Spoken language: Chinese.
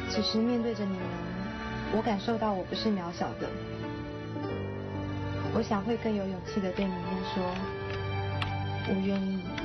其实面对着你们，我感受到我不是渺小的。我想会更有勇气的对你们说，我愿意。